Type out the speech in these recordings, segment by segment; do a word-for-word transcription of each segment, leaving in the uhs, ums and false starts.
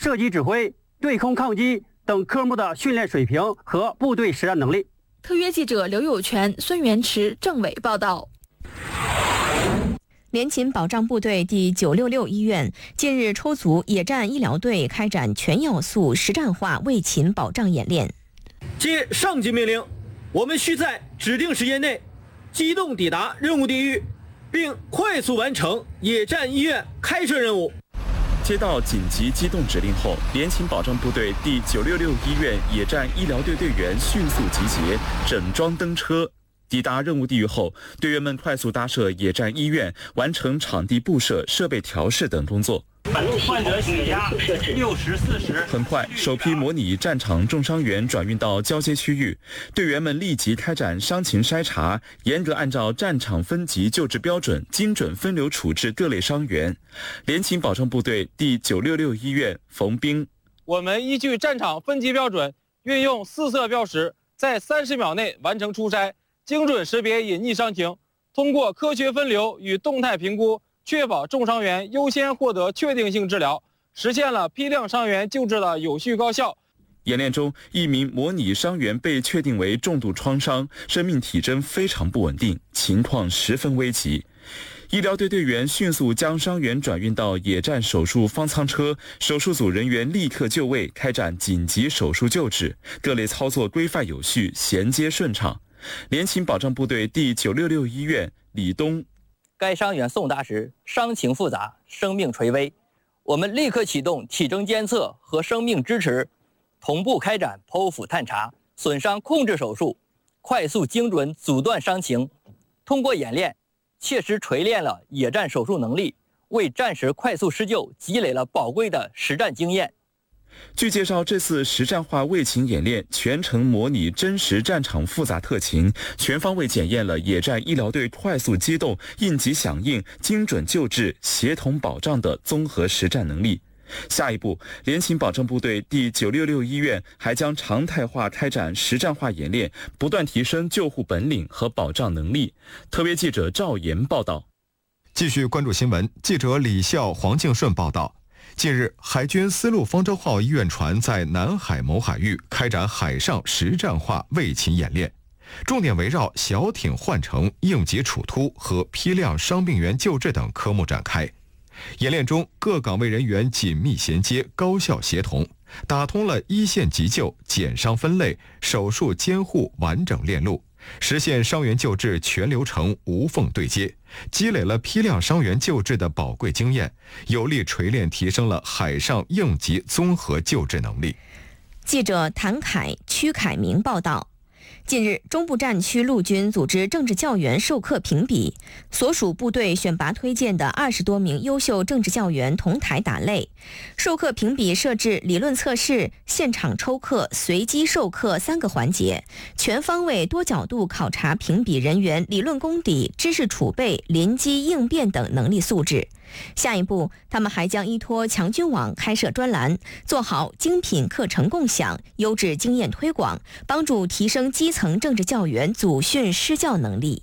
射击指挥、对空抗击等科目的训练水平和部队实战能力。 特约记者刘有全、孙元池、郑伟报道。联勤保障部队第九六六医院近日抽组野战医疗队开展全要素实战化卫勤保障演练。 接上级命令，我们需在指定时间内机动抵达任务地域，并快速完成野战医院开设任务。 接到紧急机动指令后，联勤保障部队第九六六医院野战医疗队队员迅速集结，整装登车。抵达任务地域后，队员们快速搭设野战医院，完成场地布设、设备调试等工作。 患者血压六十四十。 很快，首批模拟战场重伤员转运到交接区域，队员们立即开展伤情筛查，严格按照战场分级救治标准，精准分流处置各类伤员。联勤保障部队第九六六医院冯兵， 我们依据战场分级标准，运用四色标识，在三十秒内完成初筛，精准识别隐匿伤情，通过科学分流与动态评估，确保重伤员优先获得确定性治疗，实现了批量伤员救治的有序高效。 演练中，一名模拟伤员被确定为重度创伤，生命体征非常不稳定，情况十分危急。医疗队队员迅速将伤员转运到野战手术方舱车，手术组人员立刻就位，开展紧急手术救治，各类操作规范有序，衔接顺畅。联勤保障部队第九六六医院李东， 该伤员送达时伤情复杂，生命垂危，我们立刻启动体征监测和生命支持，同步开展剖腹探查、损伤控制手术，快速精准阻断伤情。通过演练，切实锤炼了野战手术能力，为战时快速施救积累了宝贵的实战经验。 据介绍，这次实战化卫勤演练全程模拟真实战场复杂特情，全方位检验了野战医疗队快速机动、应急响应、精准救治、协同保障的综合实战能力。下一步，联勤保障部队第九六六医院还将常态化开展实战化演练，不断提升救护本领和保障能力。特别记者赵岩报道。 继续关注新闻，记者李笑、黄敬顺报道。近日，海军丝路方舟号医院船在南海某海域开展海上实战化卫勤演练，重点围绕小艇换乘、应急处突和批量伤病员救治等科目展开。演练中，各岗位人员紧密衔接、高效协同，打通了一线急救、减伤分类、手术监护完整链路，实现伤员救治全流程无缝对接，积累了批量伤员救治的宝贵经验，有力锤炼提升了海上应急综合救治能力。 记者谭凯、屈凯明报道。近日，中部战区陆军组织政治教员授课评比，所属部队选拔推荐的二十多名优秀政治教员同台打擂。授课评比设置理论测试、现场抽课、随机授课三个环节，全方位多角度考察评比人员理论功底、知识储备、临机应变等能力素质。下一步，他们还将依托强军网开设专栏，做好精品课程共享、优质经验推广，帮助提升基层政治教员组训施教能力。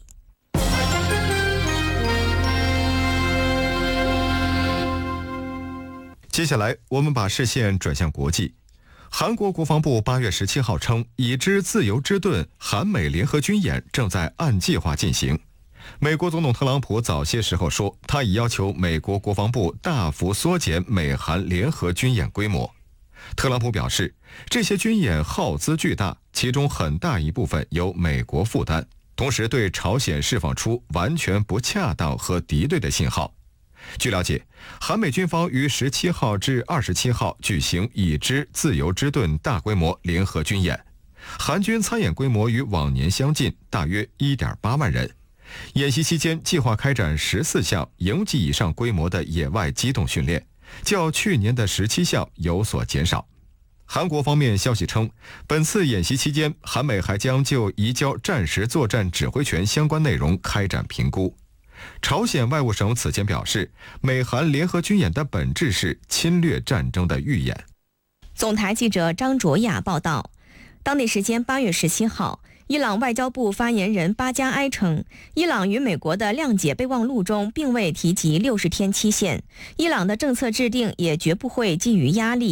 接下来，我们把视线转向国际。韩国国防部八月十七号称，已知自由之盾韩美联合军演正在按计划进行。美国总统特朗普早些时候说，他已要求美国国防部大幅缩减美韩联合军演规模。特朗普表示，这些军演耗资巨大，其中很大一部分由美国负担，同时对朝鲜释放出完全不恰当和敌对的信号。据了解，韩美军方于十七号至二十七号举行已知自由之盾大规模联合军演，韩军参演规模与往年相近，大约 一点八万人。演习期间计划开展十四项营级以上规模的野外机动训练，较去年的十七项有所减少。韩国方面消息称，本次演习期间，韩美还将就移交战时作战指挥权相关内容开展评估。朝鲜外务省此前表示，美韩联合军演的本质是侵略战争的预演。 总台记者张卓雅报道，当地时间八月十七号，伊朗外交部发言人巴加埃称，伊朗与美国的谅解备忘录中并未提及六十天期限，伊朗的政策制定也绝不会基于压力。